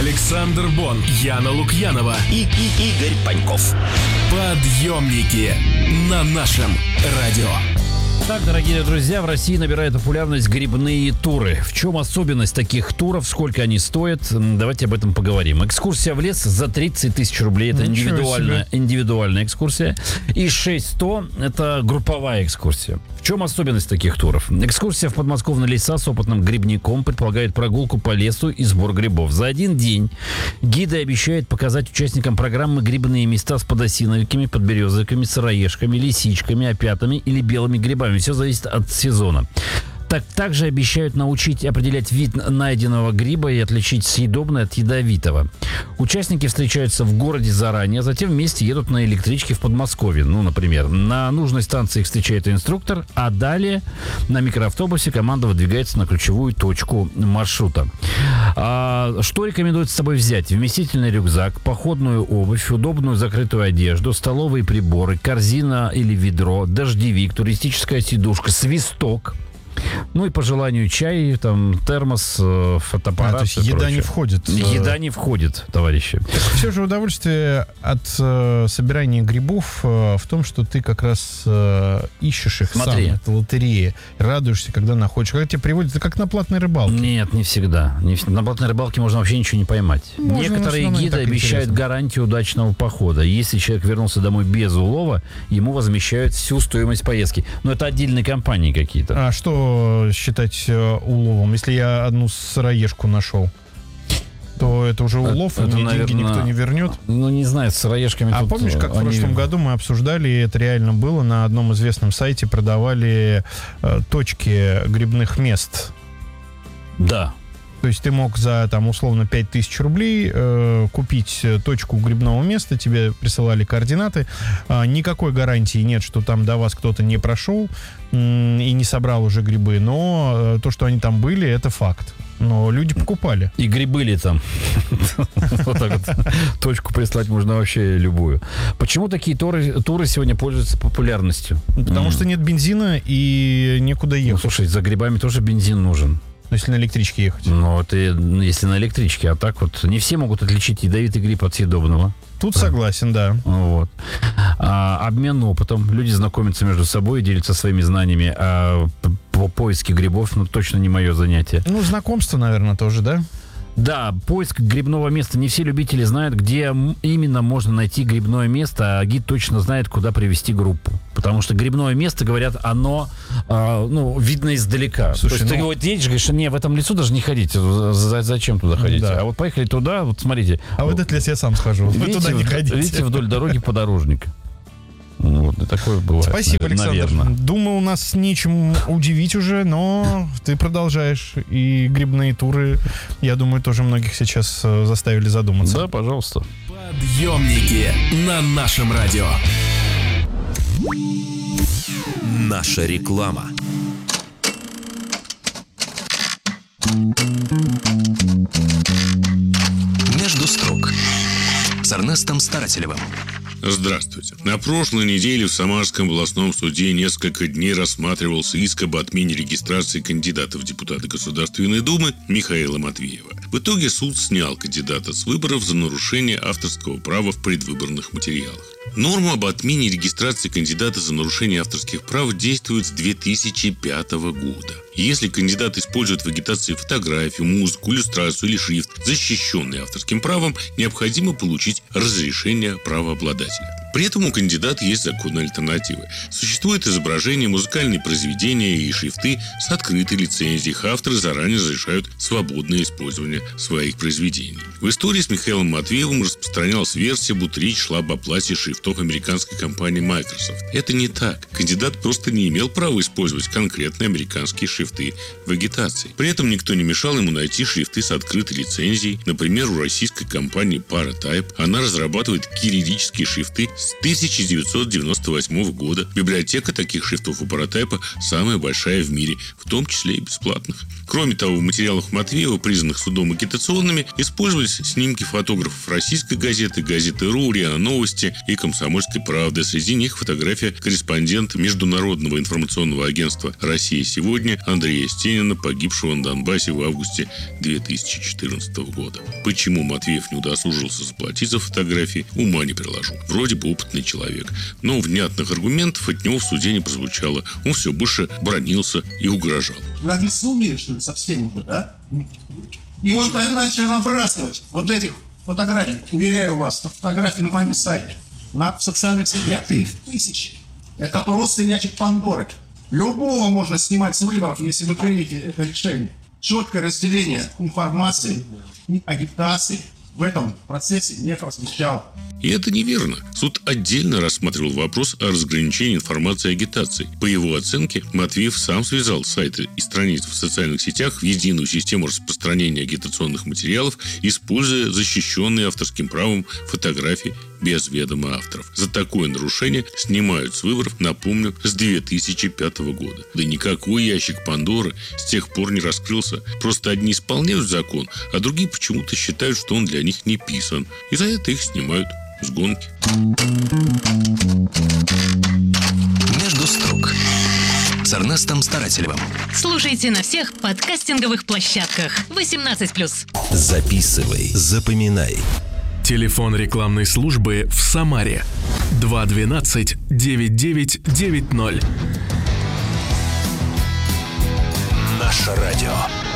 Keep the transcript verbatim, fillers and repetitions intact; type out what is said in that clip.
Александр Бон, Яна Лукьянова и, и Игорь Паньков. Подъемники на нашем радио. Так, дорогие друзья, в России набирают популярность грибные туры. В чем особенность таких туров, сколько они стоят? Давайте об этом поговорим. Экскурсия в лес за тридцать тысяч рублей. Это индивидуальная, индивидуальная экскурсия. И шесть сто – это групповая экскурсия. В чем особенность таких туров? Экскурсия в подмосковные леса с опытным грибником предполагает прогулку по лесу и сбор грибов. За один день гиды обещают показать участникам программы грибные места с подосиновиками, подберезовиками, сыроежками, лисичками, опятами или белыми грибами. Все зависит от сезона. Так, также обещают научить определять вид найденного гриба и отличить съедобное от ядовитого. Участники встречаются в городе заранее, а затем вместе едут на электричке в Подмосковье. Ну, например, на нужной станции их встречает инструктор, а далее на микроавтобусе команда выдвигается на ключевую точку маршрута. А, что рекомендуется с собой взять? Вместительный рюкзак, походную обувь, удобную закрытую одежду, столовые приборы, корзина или ведро, дождевик, туристическая сидушка, свисток. Ну и по желанию чай, там, термос, фотоаппарат. А, то есть еда прочее. не входит? Еда не входит, товарищи. Так все же удовольствие от э, собирания грибов э, в том, что ты как раз э, ищешь их Смотри. сам. Это лотерея. Радуешься, когда находишь. Когда тебя приводят, это как на платной рыбалке. Нет, не всегда. Не, на платной рыбалке можно вообще ничего не поймать. Можно, Некоторые но гиды обещают интересно. гарантию удачного похода. Если человек вернулся домой без улова, ему возмещают всю стоимость поездки. Но это отдельные компании какие-то. А что считать э, уловом? Если я одну сыроежку нашел, то это уже улов, это, и мне наверное, деньги никто не вернет. Ну, не знаю, с сыроежками А тут помнишь, как в они- прошлом году мы обсуждали, и это реально было, на одном известном сайте продавали э, точки грибных мест. Да. То есть ты мог за, там, условно, пять тысяч рублей э, купить точку грибного места, тебе присылали координаты. А, никакой гарантии нет, что там до вас кто-то не прошел м- и не собрал уже грибы, но э, то, что они там были, это факт. Но люди покупали. И грибы ли там. Вот так вот. Точку прислать можно вообще любую. Почему такие туры, туры сегодня пользуются популярностью? Потому что нет бензина и некуда Ну, ехать. слушай, за грибами тоже бензин нужен. Если на электричке ехать. Ну, это если на электричке, а так вот не все могут отличить ядовитый гриб от съедобного. Тут согласен, да. Вот. А, обмен опытом. Люди знакомятся между собой, делятся своими знаниями. А по поиске грибов, ну, точно не мое занятие. Ну, знакомство, наверное, тоже, да? Да, поиск грибного места. Не все любители знают, где м- именно можно найти грибное место, а гид точно знает, куда привести группу. Потому что грибное место, говорят, оно а, ну, видно издалека. Слушай, То есть ну- ты вот едешь, говоришь, не, в этом лесу даже не ходите. За- зачем туда ходить? Да. А вот поехали туда, вот смотрите. А в этот лес я сам схожу. Вы Видите, туда не вд- ходите. видите, вдоль дороги подорожник. Вот, и такое бывает. Спасибо, навер- Александр. наверное. Думал, нас нечем удивить уже, но ты продолжаешь. И грибные туры, я думаю, тоже многих сейчас э, заставили задуматься. Да, пожалуйста. Подъемники на нашем радио. Наша реклама. Между строк с Эрнестом Старателевым. Здравствуйте. На прошлой неделе в Самарском областном суде несколько дней рассматривался иск об отмене регистрации кандидата в депутаты Государственной Думы Михаила Матвеева. В итоге суд снял кандидата с выборов за нарушение авторского права в предвыборных материалах. Норма об отмене регистрации кандидата за нарушение авторских прав действует с две тысячи пятого года. Если кандидат использует в агитации фотографию, музыку, иллюстрацию или шрифт, защищенный авторским правом, необходимо получить разрешение правообладателя. При этом у кандидата есть законные альтернативы. Существует изображение, музыкальные произведения и шрифты с открытой лицензией. Их авторы заранее разрешают свободное использование своих произведений. В истории с Михаилом Матвеевым распространялась версия, будто речь шла об оплате шрифтов американской компании Microsoft. Это не так. Кандидат просто не имел права использовать конкретные американские шрифты в агитации. При этом никто не мешал ему найти шрифты с открытой лицензией. Например, у российской компании Paratype она разрабатывает кириллические шрифты С тысяча девятьсот девяносто восьмого года библиотека таких шрифтов у прототипа самая большая в мире, в том числе и бесплатных. Кроме того, в материалах Матвеева, признанных судом агитационными, использовались снимки фотографов «Российской газеты», газеты «РУ», РИА Новости и «Комсомольской правды». Среди них фотография корреспондента Международного информационного агентства «Россия сегодня» Андрея Стенина, погибшего на Донбассе в августе две тысячи четырнадцатого года. Почему Матвеев не удосужился заплатить за фотографии, ума не приложу. Вроде бы опытный человек. Но внятных аргументов от него в суде не прозвучало. Он все больше бранился и угрожал. Вы объяснили, что ли, со всеми, да? И вот тогда начали набрасывать вот этих фотографий. Уверяю вас, фотографии на моем сайте. На социальных сетях их тысячи. Это просто ящик Пандоры. Любого можно снимать с выборов, если вы примете это решение. Четкое разделение информации и агитации в этом процессе не просвещало. И это неверно. Суд отдельно рассматривал вопрос о разграничении информации и агитации. По его оценке, Матвеев сам связал сайты и страницы в социальных сетях в единую систему распространения агитационных материалов, используя защищенные авторским правом фотографии без ведома авторов. За такое нарушение снимают с выборов, напомню, с две тысячи пятого года. Да никакой ящик Пандоры с тех пор не раскрылся. Просто одни исполняют закон, а другие почему-то считают, что он для них не писан. И за это их снимают с гонки. «Между строк» с Эрнестом Старателевым. Слушайте на всех подкастинговых площадках. восемнадцать плюс. Записывай, запоминай. Телефон рекламной службы в Самаре два двенадцать девять девять девять ноль. Наше радио.